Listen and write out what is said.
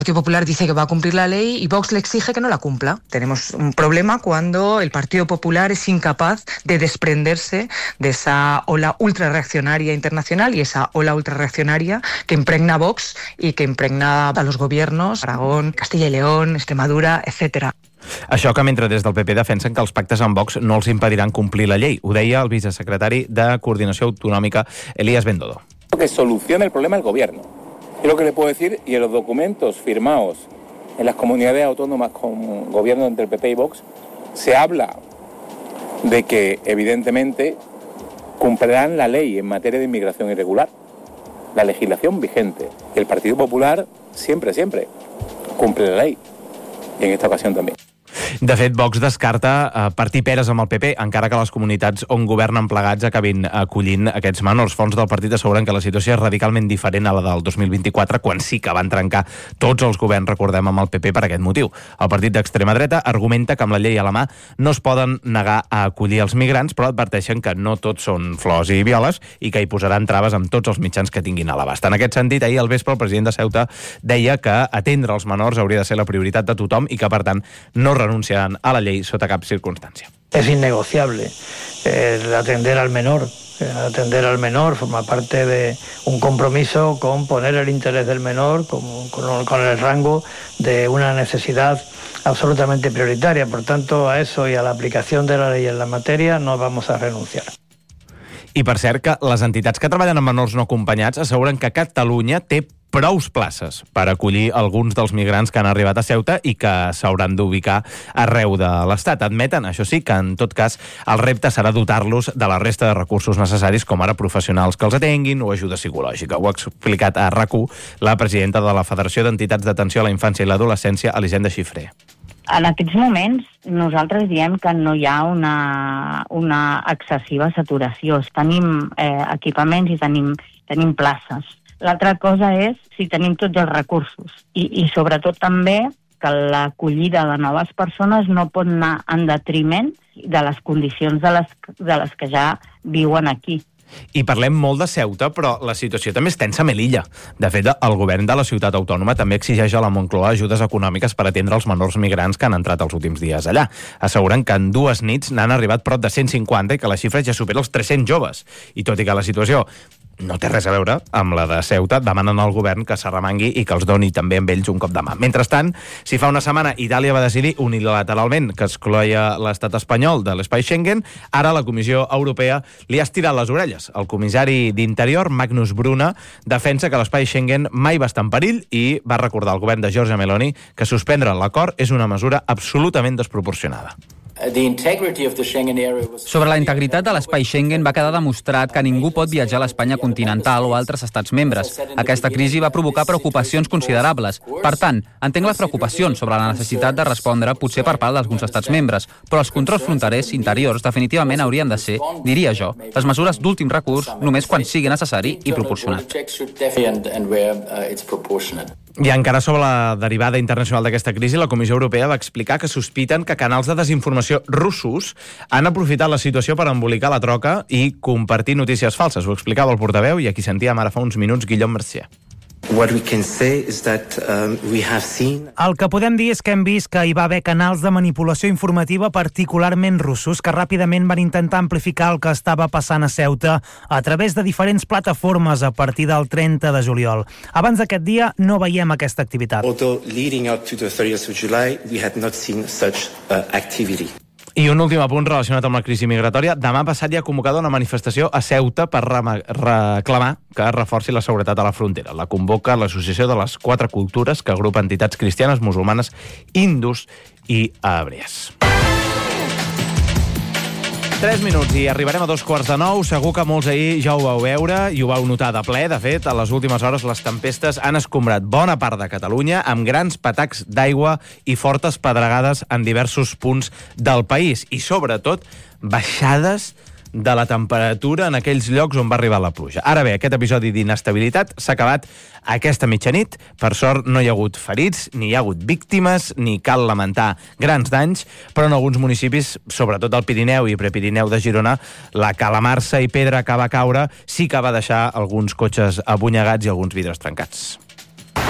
Partido Popular dice que va a cumplir la ley y Vox le exige que no la cumpla. Tenemos un problema cuando el Partido Popular es incapaz de desprenderse de esa ola ultrarreaccionaria internacional y esa ola ultrarreaccionaria que impregna Vox y que impregna a los gobiernos Aragón, Castilla y León, Extremadura, etcétera. Això que mentre des del PP defensen que els pactes amb Vox no els impediran complir la llei. Ho deia el vicesecretari de Coordinació Autonòmica, Elías Bendodo. Que solucione el problema el gobierno. Es lo que le puedo decir, y en los documentos firmados en las comunidades autónomas con gobierno entre el PP y Vox, se habla de que, evidentemente, cumplirán la ley en materia de inmigración irregular, la legislación vigente. El Partido Popular siempre cumple la ley, y en esta ocasión también. De fet, Vox descarta partir peres amb el PP, encara que les comunitats on governen plegats acabin acollint aquests menors. Fons del partit asseguren que la situació és radicalment diferent a la del 2024, quan sí que van trencar tots els governs, recordem, amb el PP per aquest motiu. El partit d'extrema dreta argumenta que amb la llei a la mà no es poden negar a acollir els migrants, però adverteixen que no tots són flors i violes i que hi posaran traves amb tots els mitjans que tinguin a l'abast. En aquest sentit, ahir al vespre el president de Ceuta deia que atendre els menors hauria de ser la prioritat de tothom i que, per tant, no renunciaran a la llei sota cap circunstància. Es innegociable atender al menor. Atender al menor forma parte de un compromiso con poner el interés del menor con el rango de una necesidad absolutamente prioritaria. Por tanto, a eso y a la aplicación de la ley en la materia no vamos a renunciar. I per cert que les entitats que treballen amb menors no acompanyats asseguren que Catalunya té prous places per acollir alguns dels migrants que han arribat a Ceuta i que s'hauran d'ubicar arreu de l'Estat. Admeten, això sí, que en tot cas el repte serà dotar-los de la resta de recursos necessaris, com ara professionals que els atenguin o ajuda psicològica. Ho ha explicat a RAC1 la presidenta de la Federació d'Entitats d'Atenció a la Infància i l'Adolescència, Elisenda Xifré. En aquests moments nosaltres diem que no hi ha una excessiva saturació. Tenim equipaments i tenim places. L'altra cosa és si tenim tots els recursos i sobretot també que l'acollida de noves persones no pot anar en detriment de les condicions de les que ja viuen aquí. I parlem molt de Ceuta, però la situació també és tensa a Melilla. De fet, el govern de la ciutat autònoma també exigeix a la Moncloa ajudes econòmiques per atendre els menors migrants que han entrat els últims dies allà. Asseguren que en 2 nits n'han arribat prop de 150 i que la xifra ja supera els 300 joves. I tot i que la situació no té res a veure amb la de Ceuta, demanen al govern que s'arremangui i que els doni també amb ells un cop de mà. Mentrestant, si fa una setmana Itàlia va decidir unilateralment que excloia l'estat espanyol de l'espai Schengen, ara la Comissió Europea li ha estirat les orelles. El comissari d'Interior, Magnus Bruna, defensa que l'espai Schengen mai va estar en perill i va recordar al govern de Giorgia Meloni que suspendre l'acord és una mesura absolutament desproporcionada. Sobre la integritat de l'espai Schengen va quedar demostrat que ningú pot viatjar a l'Espanya continental o a altres estats membres. Aquesta crisi va provocar preocupacions considerables. Per tant, entenc les preocupacions sobre la necessitat de respondre potser per part d'alguns estats membres, però els controls fronterers interiors definitivament haurien de ser, diria jo, les mesures d'últim recurs només quan sigui necessari i proporcionat. I encara sobre la derivada internacional d'aquesta crisi, la Comissió Europea va explicar que sospiten que canals de desinformació russos han aprofitat la situació per embolicar la troca i compartir notícies falses. Ho explicava el portaveu i aquí sentíem ara fa uns minuts Guillaume Mercier. El que podem dir és que hem vist que hi va haver canals de manipulació informativa particularment russos que ràpidament van intentar amplificar el que estava passant a Ceuta a través de diferents plataformes a partir del 30 de juliol. Abans d'aquest dia no veiem aquesta activitat. I un últim apunt relacionat amb la crisi migratòria. Demà passat hi ha convocada una manifestació a Ceuta per reclamar que es reforci la seguretat a la frontera. La convoca l'Associació de les 4 Cultures, que agrupa entitats cristianes, musulmanes, hindus i hebrees. 3 minuts i arribarem a 8:45. Segur que molts ahir ja ho vau veure i ho vau notar de ple. De fet, a les últimes hores les tempestes han escombrat bona part de Catalunya amb grans patacs d'aigua i fortes pedregades en diversos punts del país. I, sobretot, baixades de la temperatura en aquells llocs on va arribar la pluja. Ara bé, aquest episodi d'inestabilitat s'ha acabat aquesta mitjanit. Per sort no hi ha hagut ferits, ni hi ha hagut víctimes, ni cal lamentar grans danys, però en alguns municipis, sobretot al Pirineu i Prepirineu de Girona, la calamarsa i pedra que va caure sí que va deixar alguns cotxes abunyegats i alguns vidres trencats.